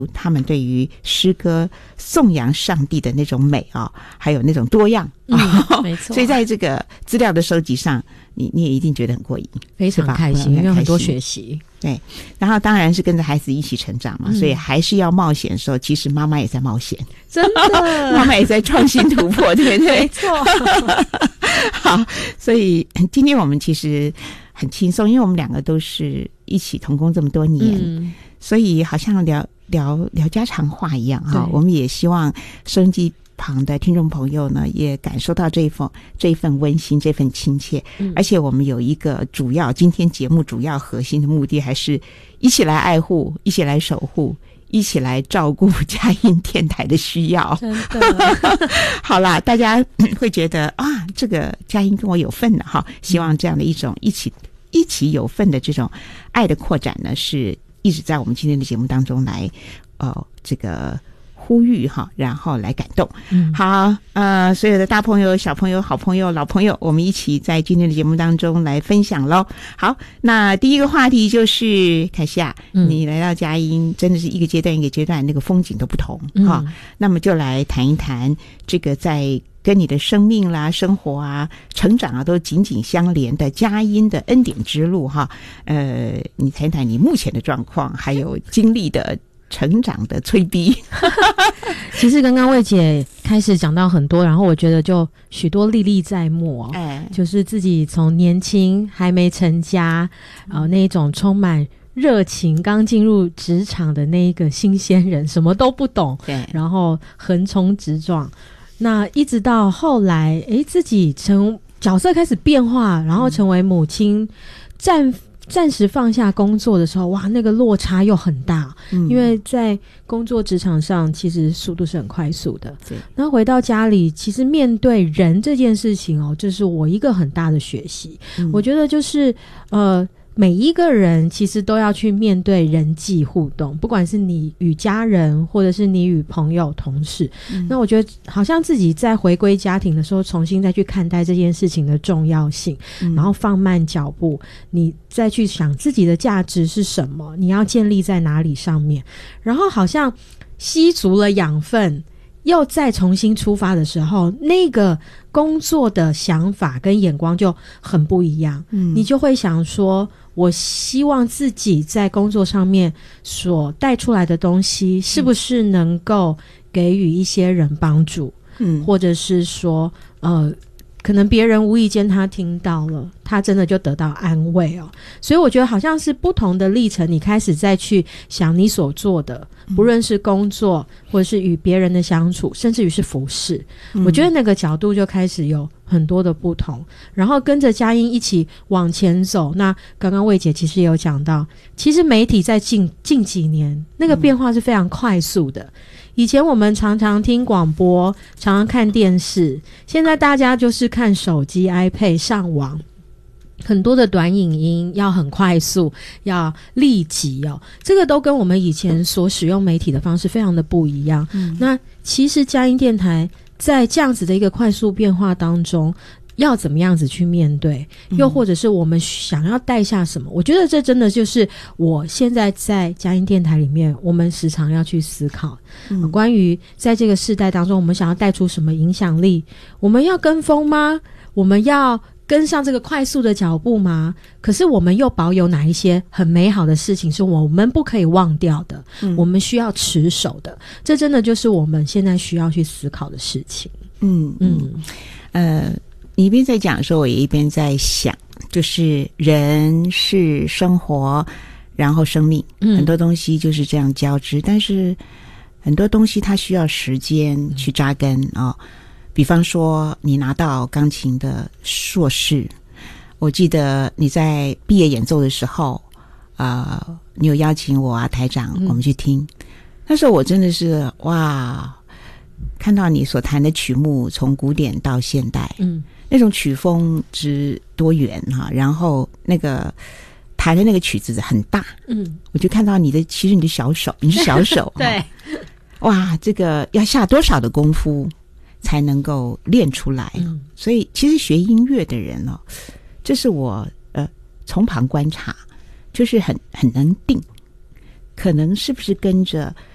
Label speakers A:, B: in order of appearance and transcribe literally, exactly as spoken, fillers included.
A: 他们对于诗歌颂扬上帝的那种美啊、哦，还有那种多样啊、
B: 嗯，没错。
A: 所以在这个资料的收集上，你你也一定觉得很过瘾，
B: 非常开心，因为很多学习。
A: 对，然后当然是跟着孩子一起成长嘛，嗯、所以还是要冒险的时候，其实妈妈也在冒险，
B: 真的，
A: 妈妈也在创新突破，对不对？
B: 没错。
A: 好，所以今天我们其实很轻松，因为我们两个都是一起同工这么多年，嗯、所以好像聊聊聊家常话一样哈。我们也希望收音机旁的听众朋友呢，也感受到这一份这一份温馨，这份亲切。嗯、而且我们有一个主要，今天节目主要核心的目的，还是一起来爱护，一起来守护，一起来照顾佳音电台的需要。
B: 真的，
A: 好啦，大家会觉得啊，这个佳音跟我有份的哈。希望这样的一种一起一起有份的这种爱的扩展呢，是一直在我们今天的节目当中来，呃，这个。呼吁哈，然后来感动。嗯，好，呃，所有的大朋友、小朋友、好朋友、老朋友，我们一起在今天的节目当中来分享咯。好，那第一个话题就是凯西啊，嗯、你来到佳音，真的是一个阶段一个阶段，那个风景都不同哈、嗯。那么就来谈一谈这个在跟你的生命啦、生活啊、成长啊都紧紧相连的佳音的恩典之路哈。呃，你谈一谈你目前的状况，还有经历的。成长的催逼
B: 其实刚刚魏姐开始讲到很多，然后我觉得就许多历历在目哦，哎，就是自己从年轻还没成家，呃，那一种充满热情刚进入职场的那一个新鲜人，什么都不懂，对，然后横冲直撞，那一直到后来诶自己成角色开始变化，然后成为母亲，暂暂时放下工作的时候，哇，那个落差又很大，嗯、因为在工作职场上其实速度是很快速的，然后回到家里，其实面对人这件事情哦，这是我一个很大的学习，嗯、我觉得就是呃每一个人其实都要去面对人际互动，不管是你与家人或者是你与朋友同事、嗯、那我觉得好像自己在回归家庭的时候重新再去看待这件事情的重要性、嗯、然后放慢脚步，你再去想自己的价值是什么，你要建立在哪里上面，然后好像吸足了养分又再重新出发的时候，那个工作的想法跟眼光就很不一样、嗯、你就会想说我希望自己在工作上面所带出来的东西是不是能够给予一些人帮助，嗯，或者是说呃可能别人无意间他听到了，他真的就得到安慰哦。所以我觉得好像是不同的历程，你开始再去想你所做的，不论是工作或者是与别人的相处，甚至于是服侍、嗯、我觉得那个角度就开始有很多的不同，然后跟着佳音一起往前走。那刚刚魏姐其实也有讲到，其实媒体在近近几年那个变化是非常快速的、嗯，以前我们常常听广播，常常看电视，现在大家就是看手机 iPad 上网，很多的短影音要很快速，要立即哦，这个都跟我们以前所使用媒体的方式非常的不一样、嗯、那其实佳音电台在这样子的一个快速变化当中要怎么样子去面对，又或者是我们想要带下什么、嗯、我觉得这真的就是我现在在佳音电台里面我们时常要去思考、嗯、关于在这个世代当中我们想要带出什么影响力，我们要跟风吗？我们要跟上这个快速的脚步吗？可是我们又保有哪一些很美好的事情是我们不可以忘掉的、嗯、我们需要持守的，这真的就是我们现在需要去思考的事情。嗯嗯
A: 呃你一边在讲的时候，我也一边在想，就是人是生活，然后生命、嗯、很多东西就是这样交织，但是很多东西它需要时间去扎根啊、哦。比方说你拿到钢琴的硕士，我记得你在毕业演奏的时候啊、呃，你有邀请我啊台长、嗯、我们去听，那时候我真的是哇，看到你所弹的曲目从古典到现代，嗯，那种曲风之多元哈，然后那个弹的那个曲子很大，嗯，我就看到你的，其实你的小手，你是小手，
B: 对，
A: 哇，这个要下多少的功夫才能够练出来、嗯、所以其实学音乐的人哦，这是我呃从旁观察，就是很很能定，可能是不是跟着